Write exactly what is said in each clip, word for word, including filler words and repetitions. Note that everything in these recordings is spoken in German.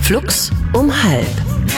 Flux um halb.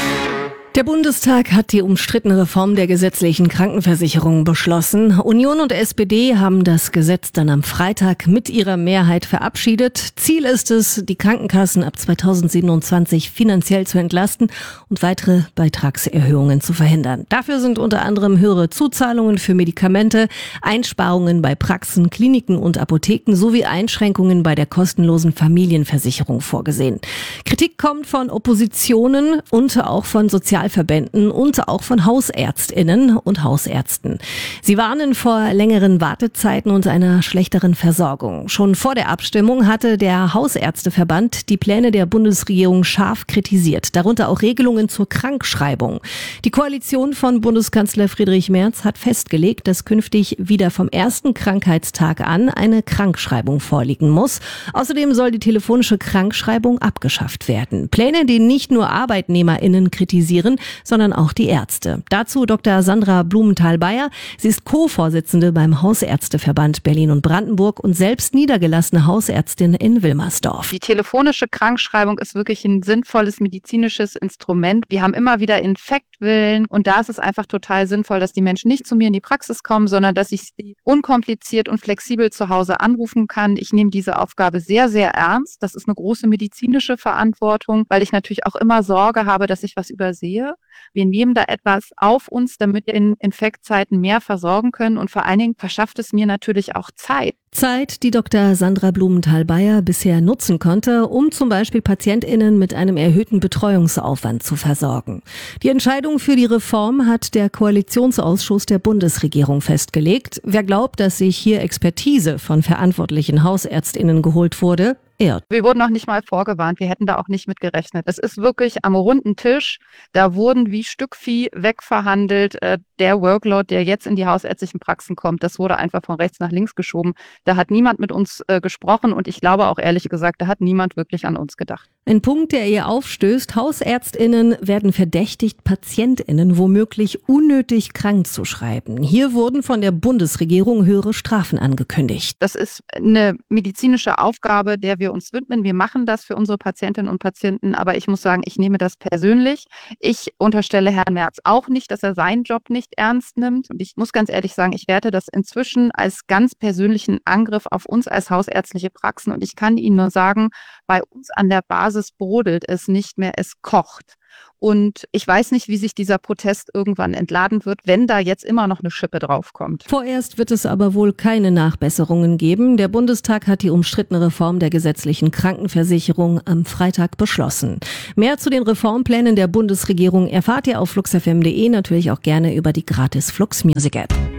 Der Bundestag hat die umstrittene Reform der gesetzlichen Krankenversicherung beschlossen. Union und S P D haben das Gesetz dann am Freitag mit ihrer Mehrheit verabschiedet. Ziel ist es, die Krankenkassen ab zweitausendsiebenundzwanzig finanziell zu entlasten und weitere Beitragserhöhungen zu verhindern. Dafür sind unter anderem höhere Zuzahlungen für Medikamente, Einsparungen bei Praxen, Kliniken und Apotheken sowie Einschränkungen bei der kostenlosen Familienversicherung vorgesehen. Kritik kommt von Oppositionen und auch von Sozialverbänden und auch von HausärztInnen und Hausärzten. Sie warnen vor längeren Wartezeiten und einer schlechteren Versorgung. Schon vor der Abstimmung hatte der Hausärzteverband die Pläne der Bundesregierung scharf kritisiert, darunter auch Regelungen zur Krankschreibung. Die Koalition von Bundeskanzler Friedrich Merz hat festgelegt, dass künftig wieder vom ersten Krankheitstag an eine Krankschreibung vorliegen muss. Außerdem soll die telefonische Krankschreibung abgeschafft werden. Pläne, die nicht nur ArbeitnehmerInnen kritisieren, sondern auch die Ärzte. Dazu Doktor Sandra Blumenthal-Beyer. Sie ist Co-Vorsitzende beim Hausärzteverband Berlin und Brandenburg und selbst niedergelassene Hausärztin in Wilmersdorf. Die telefonische Krankschreibung ist wirklich ein sinnvolles medizinisches Instrument. Wir haben immer wieder Infektwillen und da ist es einfach total sinnvoll, dass die Menschen nicht zu mir in die Praxis kommen, sondern dass ich sie unkompliziert und flexibel zu Hause anrufen kann. Ich nehme diese Aufgabe sehr, sehr ernst. Das ist eine große medizinische Verantwortung, weil ich natürlich auch immer Sorge habe, dass ich was übersehe. Wir nehmen da etwas auf uns, damit wir in Infektzeiten mehr versorgen können und vor allen Dingen verschafft es mir natürlich auch Zeit. Zeit, die Doktor Sandra Blumenthal-Beyer bisher nutzen konnte, um zum Beispiel PatientInnen mit einem erhöhten Betreuungsaufwand zu versorgen. Die Entscheidung für die Reform hat der Koalitionsausschuss der Bundesregierung festgelegt. Wer glaubt, dass sich hier Expertise von verantwortlichen HausärztInnen geholt wurde, irrt. Wir wurden noch nicht mal vorgewarnt, wir hätten da auch nicht mit gerechnet. Es ist wirklich am runden Tisch, da wurden wie Stückvieh wegverhandelt. Der Workload, der jetzt in die hausärztlichen Praxen kommt, das wurde einfach von rechts nach links geschoben. Da hat niemand mit uns äh, gesprochen und ich glaube auch ehrlich gesagt, da hat niemand wirklich an uns gedacht. Ein Punkt, der ihr aufstößt: HausärztInnen werden verdächtigt, PatientInnen womöglich unnötig krank zu schreiben. Hier wurden von der Bundesregierung höhere Strafen angekündigt. Das ist eine medizinische Aufgabe, der wir uns widmen. Wir machen das für unsere Patientinnen und Patienten, aber ich muss sagen, ich nehme das persönlich. Ich unterstelle Herrn Merz auch nicht, dass er seinen Job nicht ernst nimmt. Und ich muss ganz ehrlich sagen, ich werte das inzwischen als ganz persönlichen Angriff auf uns als hausärztliche Praxen. Und ich kann Ihnen nur sagen, bei uns an der Basis brodelt es nicht mehr, es kocht. Und ich weiß nicht, wie sich dieser Protest irgendwann entladen wird, wenn da jetzt immer noch eine Schippe draufkommt. Vorerst wird es aber wohl keine Nachbesserungen geben. Der Bundestag hat die umstrittene Reform der gesetzlichen Krankenversicherung am Freitag beschlossen. Mehr zu den Reformplänen der Bundesregierung erfahrt ihr auf flux f m punkt d e, natürlich auch gerne über die gratis Flux Music App.